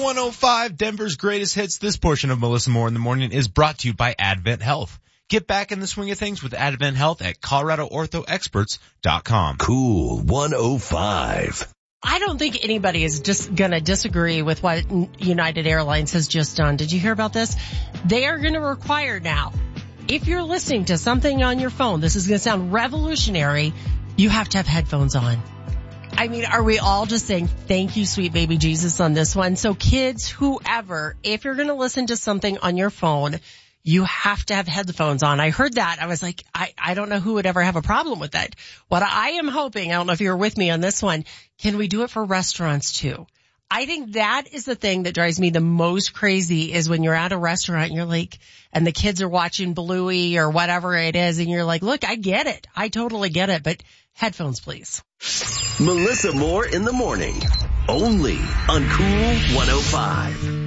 105, Denver's greatest hits. This portion of Melissa Moore in the Morning is brought to you by Advent Health. Get back in the swing of things with Advent Health at ColoradoOrthoExperts.com. Cool 105. I don't think anybody is just going to disagree with what United Airlines has just done. Did you hear about this? They are going to require now, if you're listening to something on your phone, this is going to sound revolutionary, you have to have headphones on. I mean, are we all just saying thank you, sweet baby Jesus, on this one? So kids, whoever, if you're going to listen to something on your phone, you have to have headphones on. I heard that. I was like, I don't know who would ever have a problem with that. What I am hoping, I don't know if you're with me on this one, can we do it for restaurants too? I think that is the thing that drives me the most crazy is when you're at a restaurant and you're like, and the kids are watching Bluey or whatever it is, and you're like, look, I get it. I totally get it, but headphones, please. Melissa Moore in the Morning. Only on Cool 105.